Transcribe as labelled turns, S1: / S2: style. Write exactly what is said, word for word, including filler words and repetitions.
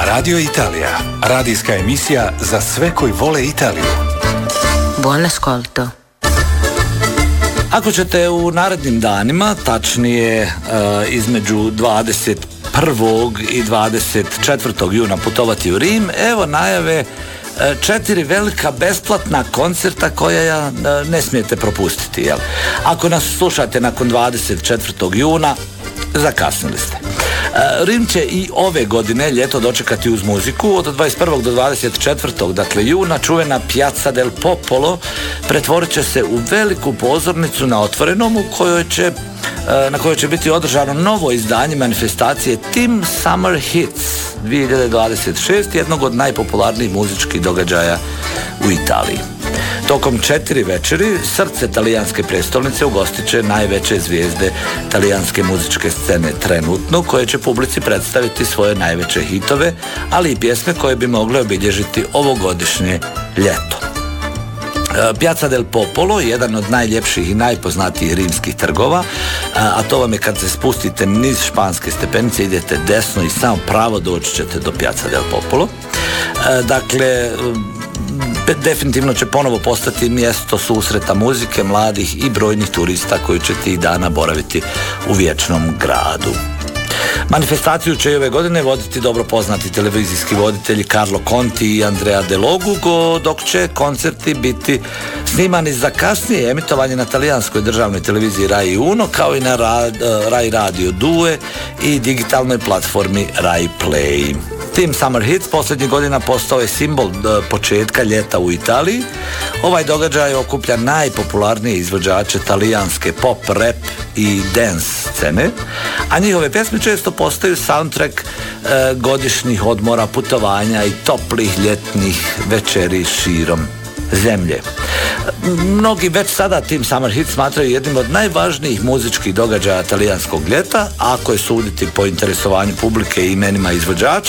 S1: Radio Italija, radijska emisija za sve koji vole Italiju.
S2: Buon ascolto.
S3: Ako ćete u narednim danima, tačnije uh, između dvadeset prvog i dvadeset četvrtog juna putovati u Rim, evo najave uh, četiri velika besplatna koncerta koja uh, ne smijete propustiti. Jel? Ako nas slušate nakon dvadeset četvrtog juna, zakasnili ste. Rim će i ove godine ljeto dočekati uz muziku. Od dvadeset prvog do dvadeset četvrtog dakle juna, čuvena Piazza del Popolo pretvorit će se u veliku pozornicu na otvorenom u kojoj će na kojoj će biti održano novo izdanje manifestacije Team Summer Hits dvije hiljade dvadeset šest, jednog od najpopularnijih muzičkih događaja u Italiji. Tokom četiri večeri srce talijanske prestolnice ugostit će najveće zvijezde talijanske muzičke scene trenutno, koje će publici predstaviti svoje najveće hitove, ali i pjesme koje bi mogle obilježiti ovogodišnje ljeto. Piazza del Popolo, jedan od najljepših i najpoznatijih rimskih trgova, a to vam je kad se spustite niz španske stepenice, idete desno i samo pravo doći ćete do Piazza del Popolo. Dakle, definitivno će ponovo postati mjesto susreta muzike, mladih i brojnih turista koji će tih dana boraviti u vječnom gradu. Manifestaciju će i ove godine voditi dobro poznati televizijski voditelji Carlo Conti i Andrea De Logu, dok će koncerti biti snimani za kasnije emitovanje na talijanskoj državnoj televiziji Rai Uno, kao i na Rai Radio Due i digitalnoj platformi Rai Play. Team Summer Hits posljednjih godina postao je simbol početka ljeta u Italiji. Ovaj događaj okuplja najpopularnije izvođače talijanske pop, rap i dance scene, a njihove pjesme često postaju soundtrack e, godišnjih odmora, putovanja i toplih ljetnih večeri širom zemlje. Mnogi već sada Team Summer Hits smatraju jednim od najvažnijih muzičkih događaja talijanskog ljeta, a ako je suditi po interesovanju publike i imenima izvođača,